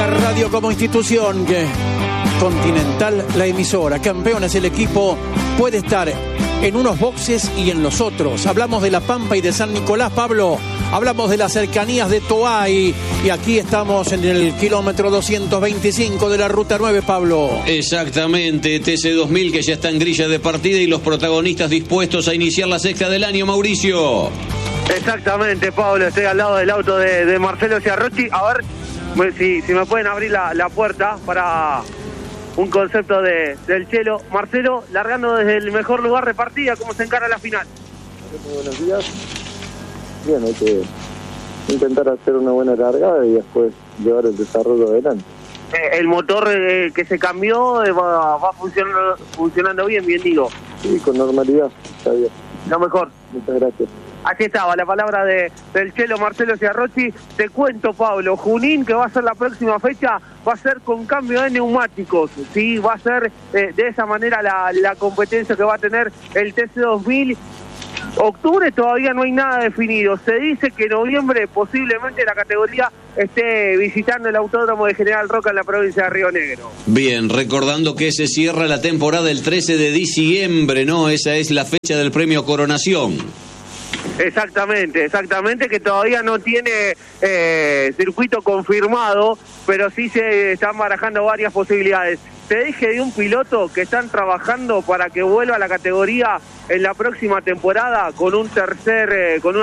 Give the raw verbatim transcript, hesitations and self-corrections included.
La radio como institución, que Continental, la emisora, Campeones, el equipo puede estar en unos boxes y en los otros. Hablamos de La Pampa y de San Nicolás, Pablo. Hablamos de las cercanías de Toay. Y aquí estamos en el kilómetro doscientos veinticinco de la ruta nueve, Pablo. Exactamente, T C dos mil que ya está en grilla de partida y los protagonistas dispuestos a iniciar la sexta del año, Mauricio. Exactamente, Pablo, estoy al lado del auto de, de Marcelo Ciarrochi. A ver si, si me pueden abrir la, la puerta para un concepto de, del Chelo. Marcelo, largando desde el mejor lugar de partida, ¿cómo se encara la final? Muy buenos días. Bien, hay que intentar hacer una buena largada y después llevar el desarrollo adelante. Eh, el motor eh, que se cambió eh, va, va funcionando, funcionando bien, bien digo. Sí, con normalidad, está bien. Lo mejor. Muchas gracias. Aquí estaba la palabra de, del Chelo Marcelo Ciarrochi. Te cuento, Pablo, Junín, que va a ser la próxima fecha, va a ser con cambio de neumáticos, ¿sí? Va a ser eh, de esa manera la, la competencia que va a tener el T C dos mil. Octubre todavía no hay nada definido. Se dice que en noviembre posiblemente la categoría esté visitando el autódromo de General Roca en la provincia de Río Negro. Bien, recordando que se cierra la temporada el trece de diciembre, ¿no? Esa es la fecha del premio Coronación. Exactamente, exactamente, que todavía no tiene eh, circuito confirmado, pero sí se están barajando varias posibilidades. Te dije de un piloto que están trabajando para que vuelva a la categoría en la próxima temporada con un tercer, eh, con una